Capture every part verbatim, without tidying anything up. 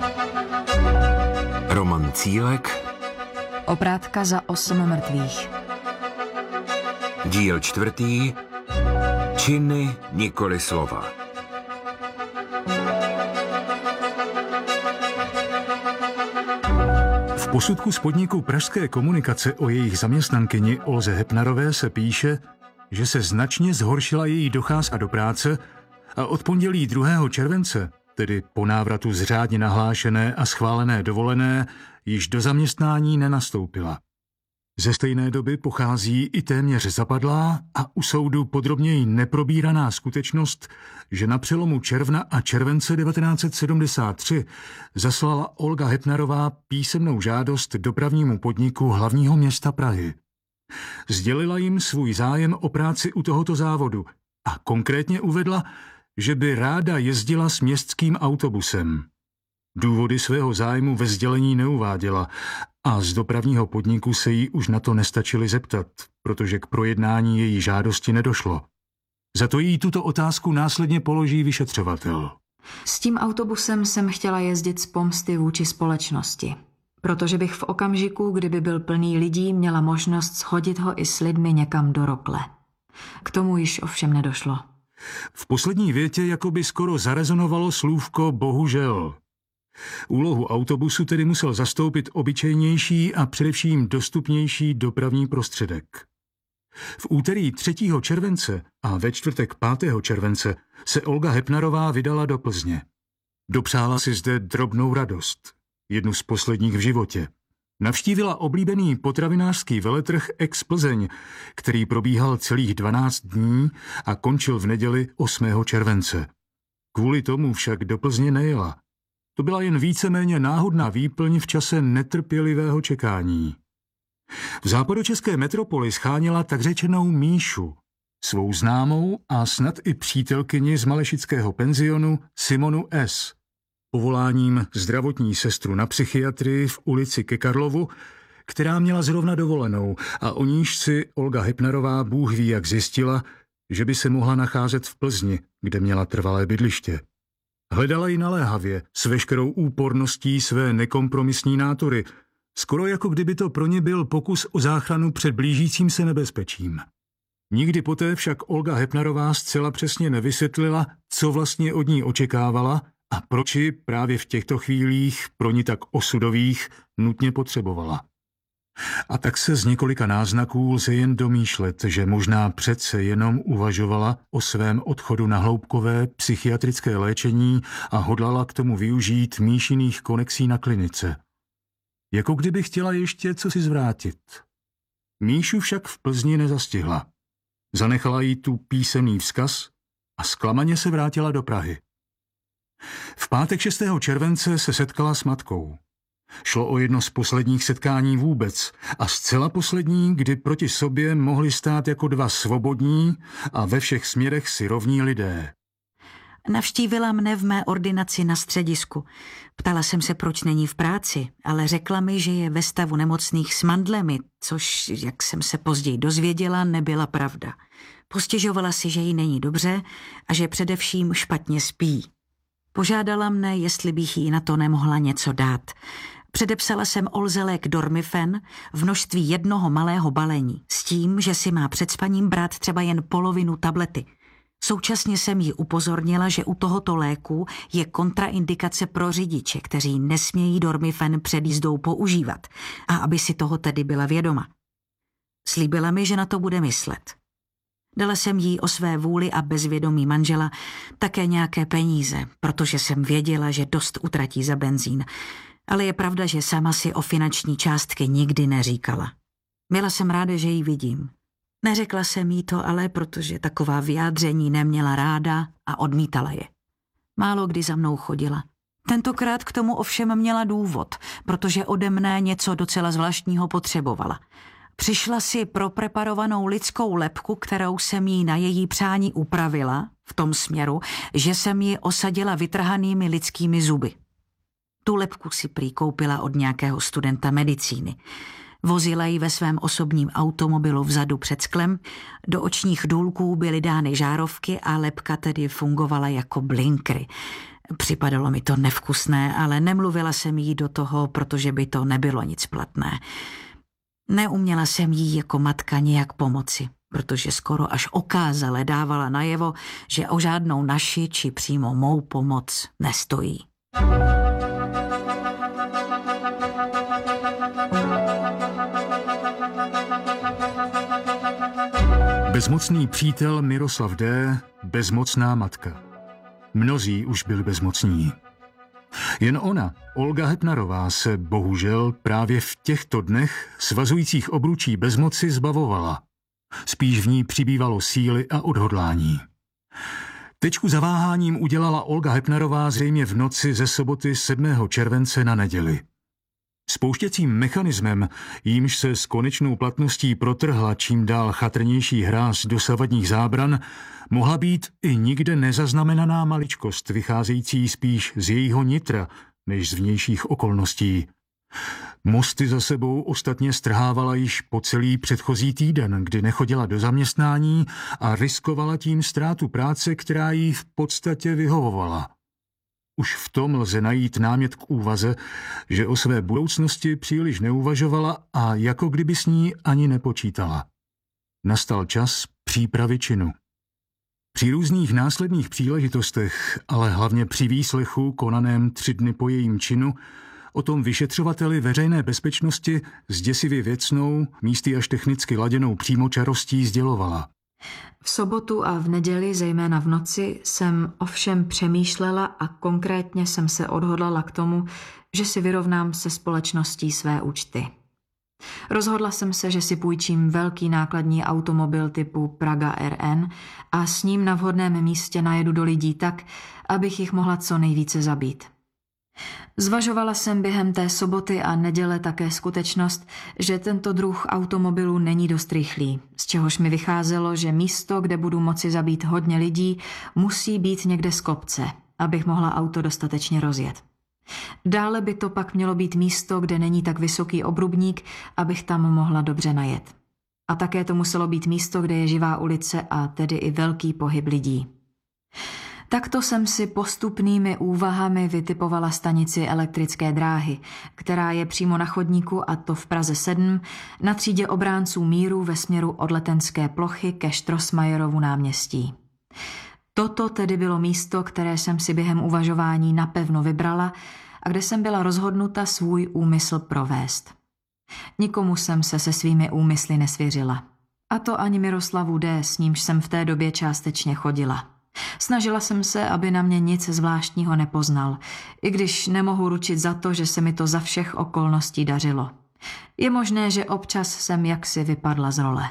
Roman Cílek. Obrátka za osm mrtvých. Díl čtvrtý. Činy, nikoli slova. V posudku z podniku Pražské komunikace o jejich zaměstnankyni Olze Hepnarové se píše, že se značně zhoršila její docházka do práce a od pondělí druhého července, tedy po návratu z řádně nahlášené a schválené dovolené, již do zaměstnání nenastoupila. Ze stejné doby pochází i téměř zapadlá a u soudu podrobněji neprobíraná skutečnost, že na přelomu června a července devatenáct set sedmdesát tři zaslala Olga Hepnarová písemnou žádost dopravnímu podniku hlavního města Prahy. Sdělila jim svůj zájem o práci u tohoto závodu a konkrétně uvedla, že by ráda jezdila s městským autobusem. Důvody svého zájmu ve sdělení neuváděla a z dopravního podniku se jí už na to nestačili zeptat, protože k projednání její žádosti nedošlo. Za to jí tuto otázku následně položí vyšetřovatel. S tím autobusem jsem chtěla jezdit z pomsty vůči společnosti, protože bych v okamžiku, kdyby byl plný lidí, měla možnost shodit ho i s lidmi někam do rokle. K tomu již ovšem nedošlo. V poslední větě jakoby skoro zarezonovalo slůvko bohužel. Úlohu autobusu tedy musel zastoupit obyčejnější a především dostupnější dopravní prostředek. V úterý třetího července a ve čtvrtek pátého července se Olga Hepnarová vydala do Plzně. Dopřála si zde drobnou radost, jednu z posledních v životě. Navštívila oblíbený potravinářský veletrh Ex-Plzeň, který probíhal celých dvanáct dní a končil v neděli osmého července. Kvůli tomu však do Plzně nejela. To byla jen víceméně náhodná výplň v čase netrpělivého čekání. V západočeské metropoli scháněla tak řečenou Míšu, svou známou a snad i přítelkyni z malešického penzionu Simonu S., povoláním zdravotní sestru na psychiatrii v ulici Ke Karlovu, která měla zrovna dovolenou a o níž si Olga Hepnarová bůh ví jak zjistila, že by se mohla nacházet v Plzni, kde měla trvalé bydliště. Hledala ji naléhavě, s veškerou úporností své nekompromisní nátury, skoro jako kdyby to pro ně byl pokus o záchranu před blížícím se nebezpečím. Nikdy poté však Olga Hepnarová zcela přesně nevysvětlila, co vlastně od ní očekávala a proč ji právě v těchto chvílích, pro ní tak osudových, nutně potřebovala. A tak se z několika náznaků lze jen domýšlet, že možná přece jenom uvažovala o svém odchodu na hloubkové psychiatrické léčení a hodlala k tomu využít Míšiných konexí na klinice. Jako kdyby chtěla ještě co si zvrátit. Míšu však v Plzni nezastihla. Zanechala jí tu písemný vzkaz a zklamaně se vrátila do Prahy. V pátek šestého července se setkala s matkou. Šlo o jedno z posledních setkání vůbec a zcela poslední, kdy proti sobě mohli stát jako dva svobodní a ve všech směrech si rovní lidé. Navštívila mne v mé ordinaci na středisku. Ptala jsem se, proč není v práci, ale řekla mi, že je ve stavu nemocných s mandlemi, což, jak jsem se později dozvěděla, nebyla pravda. Postěžovala si, že jí není dobře a že především špatně spí. Požádala mne, jestli bych jí na to nemohla něco dát. Předepsala jsem Olze lék Dormifen v množství jednoho malého balení s tím, že si má před spaním brát třeba jen polovinu tablety. Současně jsem jí upozornila, že u tohoto léku je kontraindikace pro řidiče, kteří nesmějí Dormifen před jízdou používat, a aby si toho tedy byla vědoma. Slíbila mi, že na to bude myslet. Dala jsem jí o své vůli a bezvědomí manžela také nějaké peníze, protože jsem věděla, že dost utratí za benzín. Ale je pravda, že sama si o finanční částky nikdy neříkala. Byla jsem ráda, že ji vidím. Neřekla jsem jí to ale, protože taková vyjádření neměla ráda a odmítala je. Málo kdy za mnou chodila. Tentokrát k tomu ovšem měla důvod, protože ode mne něco docela zvláštního potřebovala. Přišla si pro preparovanou lidskou lebku, kterou jsem jí na její přání upravila, v tom směru, že jsem ji osadila vytrhanými lidskými zuby. Tu lebku si prý koupila od nějakého studenta medicíny. Vozila ji ve svém osobním automobilu vzadu před sklem, do očních důlků byly dány žárovky a lebka tedy fungovala jako blinkry. Připadalo mi to nevkusné, ale nemluvila jsem jí do toho, protože by to nebylo nic platné. Neuměla jsem jí jako matka nějak pomoci, protože skoro až okázale dávala najevo, že o žádnou naši či přímo mou pomoc nestojí. Bezmocný přítel Miroslav D., bezmocná matka. Mnozí už byli bezmocní. Jen ona, Olga Hepnarová, se bohužel právě v těchto dnech svazujících obručí bezmoci zbavovala. Spíš v ní přibývalo síly a odhodlání. Tečku za váháním udělala Olga Hepnarová zřejmě v noci ze soboty sedmého července na neděli. Spouštěcím mechanismem, jímž se s konečnou platností protrhla čím dál chatrnější hráz dosavadních zábran, mohla být i nikde nezaznamenaná maličkost, vycházející spíš z jejího nitra, než z vnějších okolností. Mosty za sebou ostatně strhávala již po celý předchozí týden, kdy nechodila do zaměstnání a riskovala tím ztrátu práce, která jí v podstatě vyhovovala. Už v tom lze najít námět k úvaze, že o své budoucnosti příliš neuvažovala a jako kdyby s ní ani nepočítala. Nastal čas přípravy činu. Při různých následných příležitostech, ale hlavně při výslechu konaném tři dny po jejím činu, o tom vyšetřovateli veřejné bezpečnosti s děsivě věcnou, místy až technicky laděnou přímočarostí sdělovala. V sobotu a v neděli, zejména v noci, jsem ovšem přemýšlela a konkrétně jsem se odhodlala k tomu, že si vyrovnám se společností své účty. Rozhodla jsem se, že si půjčím velký nákladní automobil typu Praga R N a s ním na vhodném místě najedu do lidí tak, abych jich mohla co nejvíce zabít. Zvažovala jsem během té soboty a neděle také skutečnost, že tento druh automobilu není dost rychlý, z čehož mi vycházelo, že místo, kde budu moci zabít hodně lidí, musí být někde z kopce, abych mohla auto dostatečně rozjet. Dále by to pak mělo být místo, kde není tak vysoký obrubník, abych tam mohla dobře najet. A také to muselo být místo, kde je živá ulice a tedy i velký pohyb lidí. Takto jsem si postupnými úvahami vytipovala stanici elektrické dráhy, která je přímo na chodníku, a to v Praze sedm, na třídě obránců míru ve směru od Letenské plochy ke Štrosmajerovu náměstí. Toto tedy bylo místo, které jsem si během uvažování napevno vybrala a kde jsem byla rozhodnuta svůj úmysl provést. Nikomu jsem se se svými úmysly nesvěřila. A to ani Miroslavu D., s nímž jsem v té době částečně chodila. Snažila jsem se, aby na mě nic zvláštního nepoznal, i když nemohu ručit za to, že se mi to za všech okolností dařilo. Je možné, že občas jsem jaksi vypadla z role.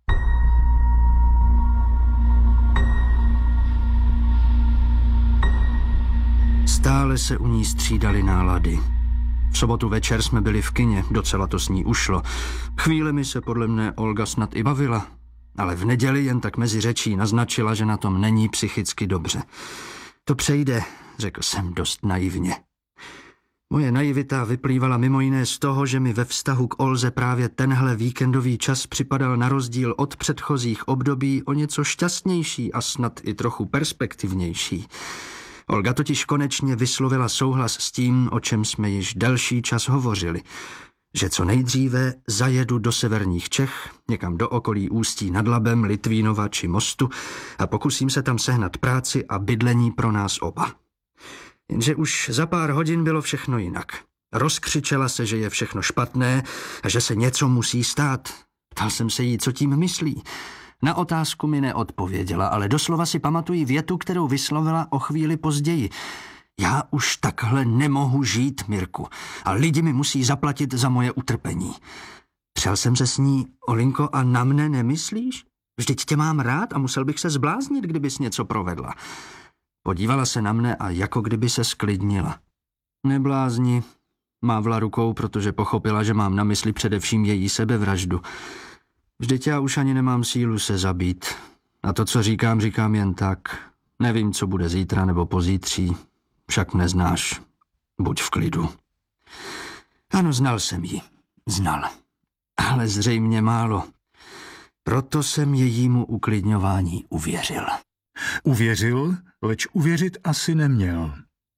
Stále se u ní střídaly nálady. V sobotu večer jsme byli v kině, docela to s ní ušlo. Chvílemi se podle mne Olga snad i bavila, ale v neděli jen tak mezi řečí naznačila, že na tom není psychicky dobře. To přejde, řekl jsem dost naivně. Moje naivita vyplývala mimo jiné z toho, že mi ve vztahu k Olze právě tenhle víkendový čas připadal na rozdíl od předchozích období o něco šťastnější a snad i trochu perspektivnější. Olga totiž konečně vyslovila souhlas s tím, o čem jsme již delší čas hovořili, že co nejdříve zajedu do severních Čech, někam do okolí Ústí nad Labem, Litvínova či Mostu a pokusím se tam sehnat práci a bydlení pro nás oba. Jenže už za pár hodin bylo všechno jinak. Rozkřičela se, že je všechno špatné a že se něco musí stát. Ptal jsem se jí, co tím myslí. Na otázku mi neodpověděla, ale doslova si pamatuji větu, kterou vyslovila o chvíli později. Já už takhle nemohu žít, Mirku, a lidi mi musí zaplatit za moje utrpení. Přel jsem se s ní, Olinko, a na mne nemyslíš? Vždyť tě mám rád a musel bych se zbláznit, kdybys něco provedla. Podívala se na mne a jako kdyby se sklidnila. Neblázni, mávla rukou, protože pochopila, že mám na mysli především její sebevraždu. Vždyť já už ani nemám sílu se zabít. A to, co říkám, říkám jen tak. Nevím, co bude zítra nebo pozítří. Však mne znáš. Buď v klidu. Ano, znal jsem ji. Znal. Ale zřejmě málo. Proto jsem jejímu uklidňování uvěřil. Uvěřil, leč uvěřit asi neměl.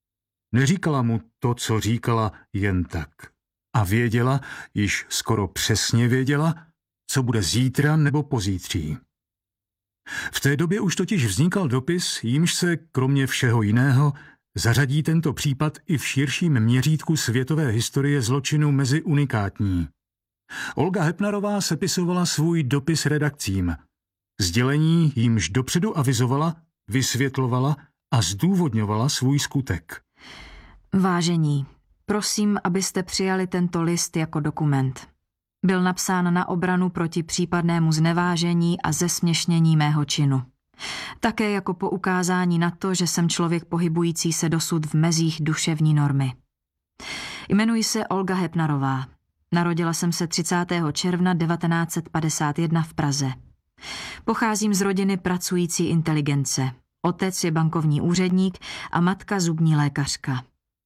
Neříkala mu to, co říkala, jen tak. A věděla, již skoro přesně věděla, co bude zítra nebo pozítří. V té době už totiž vznikal dopis, jímž se, kromě všeho jiného, zařadí tento případ i v širším měřítku světové historie zločinu mezi unikátní. Olga Hepnarová sepisovala svůj dopis redakcím. Sdělení jímž dopředu avizovala, vysvětlovala a zdůvodňovala svůj skutek. Vážení, prosím, abyste přijali tento list jako dokument. Byl napsán na obranu proti případnému znevážení a zesměšnění mého činu. Také jako poukázání na to, že jsem člověk pohybující se dosud v mezích duševní normy. Jmenuji se Olga Hepnarová. Narodila jsem se třicátého června devatenáct set padesát jedna v Praze. Pocházím z rodiny pracující inteligence. Otec je bankovní úředník a matka zubní lékařka.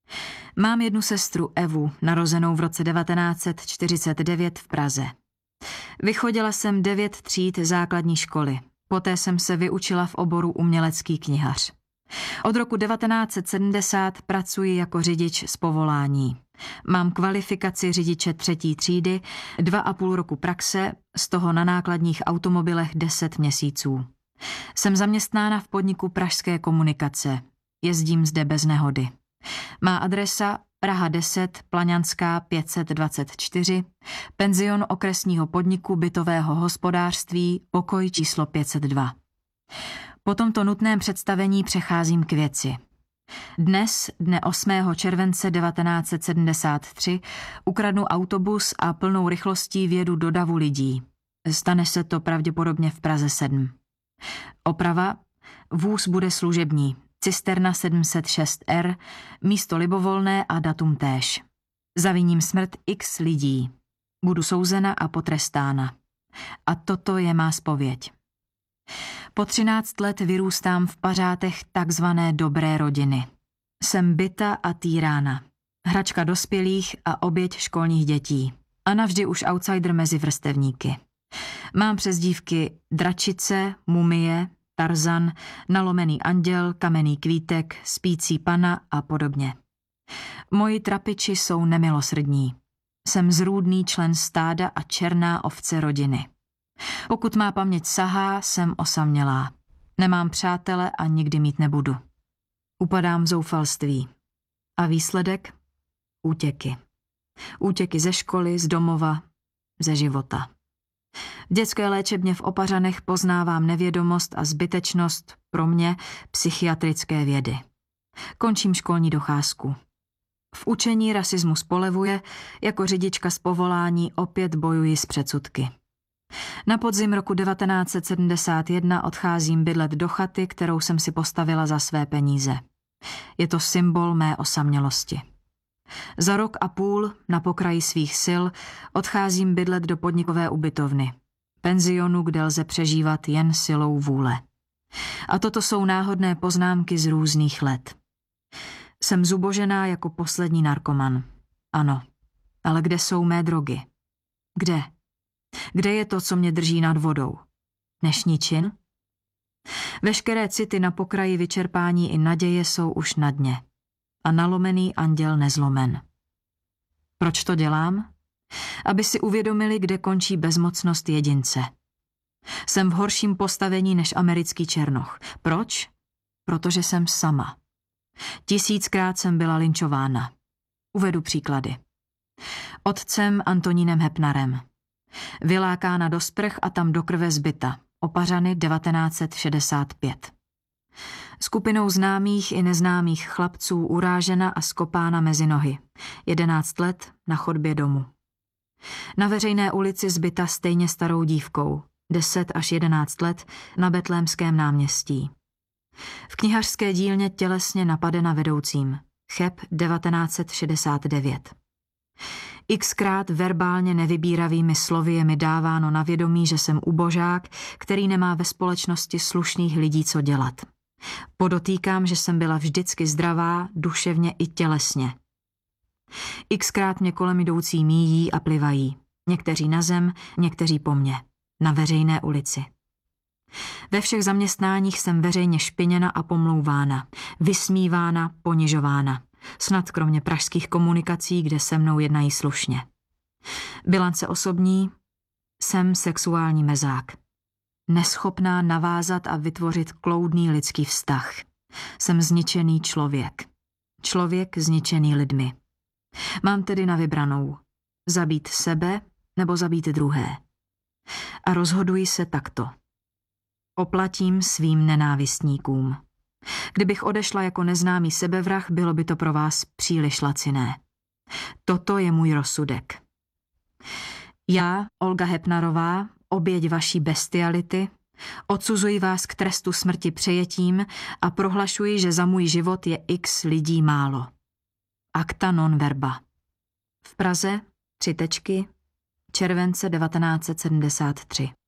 Mám jednu sestru Evu, narozenou v roce devatenáct set čtyřicet devět v Praze. Vychodila jsem devět tříd základní školy. Poté jsem se vyučila v oboru umělecký knihař. Od roku devatenáct set sedmdesát pracuji jako řidič z povolání. Mám kvalifikaci řidiče třetí třídy, dva a půl roku praxe, z toho na nákladních automobilech deset měsíců. Jsem zaměstnána v podniku Pražské komunikace. Jezdím zde bez nehody. Má adresa Praha deset, Plaňanská pět set dvacet čtyři, penzion okresního podniku bytového hospodářství, pokoj číslo pět set dva. Po tomto nutném představení přecházím k věci. Dnes, dne osmého července devatenáct set sedmdesát tři, ukradnu autobus a plnou rychlostí vjedu do davu lidí. Stane se to pravděpodobně v Praze sedm. Oprava: vůz bude služební. Cisterna sedm set šest R, místo libovolné a datum též. Zaviním smrt x lidí. Budu souzena a potrestána. A toto je má zpověď. Po třináct let vyrůstám v pařátech takzvané dobré rodiny. Jsem bita a týrána. Hračka dospělých a oběť školních dětí. A navždy už outsider mezi vrstevníky. Mám přezdívky Dračice, Mumie, Tarzan, Nalomený anděl, Kamenný kvítek, Spící pana a podobně. Moji trapiči jsou nemilosrdní. Jsem zrůdný člen stáda a černá ovce rodiny. Pokud má paměť sahá, jsem osamělá. Nemám přátele a nikdy mít nebudu. Upadám v zoufalství. A výsledek? Útěky. Útěky ze školy, z domova, ze života. V dětské léčebně v Opařanech poznávám nevědomost a zbytečnost, pro mě, psychiatrické vědy. Končím školní docházku. V učení rasismus polevuje, jako řidička z povolání opět bojuji s předsudky. Na podzim roku devatenáct set sedmdesát jedna odcházím bydlet do chaty, kterou jsem si postavila za své peníze. Je to symbol mé osamělosti. Za rok a půl, na pokraji svých sil, odcházím bydlet do podnikové ubytovny. Penzionu, kde lze přežívat jen silou vůle. A toto jsou náhodné poznámky z různých let. Jsem zubožená jako poslední narkoman. Ano, ale kde jsou mé drogy? Kde? Kde je to, co mě drží nad vodou? Dnešní čin? Veškeré city na pokraji vyčerpání i naděje jsou už na dně. A nalomený anděl nezlomen. Proč to dělám? Aby si uvědomili, kde končí bezmocnost jedince. Jsem v horším postavení než americký černoch. Proč? Protože jsem sama. Tisíckrát jsem byla linčována. Uvedu příklady. Otcem Antonínem Hepnarem. Vylákána do sprch a tam do krve zbyta. Opařany devatenáct set šedesát pět. Skupinou známých i neznámých chlapců urážena a skopána mezi nohy. Jedenáct let na chodbě domu. Na veřejné ulici zbyta stejně starou dívkou. Deset až jedenáct let na Betlémském náměstí. V knihařské dílně tělesně napadena vedoucím. Cheb devatenáct set šedesát devět. Xkrát verbálně nevybíravými slovy je mi dáváno na vědomí, že jsem ubožák, který nemá ve společnosti slušných lidí co dělat. Podotýkám, že jsem byla vždycky zdravá, duševně i tělesně. Xkrát mě kolem jdoucí míjí a plivají. Někteří na zem, někteří po mně. Na veřejné ulici. Ve všech zaměstnáních jsem veřejně špiněna a pomlouvána, vysmívána, ponižována. Snad kromě pražských komunikací, kde se mnou jednají slušně. Bilance osobní, jsem sexuální mezák. Neschopná navázat a vytvořit kloudný lidský vztah. Jsem zničený člověk. Člověk zničený lidmi. Mám tedy na vybranou. Zabít sebe nebo zabít druhé. A rozhoduji se takto. Oplatím svým nenávistníkům. Kdybych odešla jako neznámý sebevrah, bylo by to pro vás příliš laciné. Toto je můj rozsudek. Já, Olga Hepnarová, oběť vaší bestiality, odsuzuji vás k trestu smrti přejetím a prohlašuji, že za můj život je x lidí málo. Acta non verba. V Praze, tři tečky, července devatenáct set sedmdesát tři.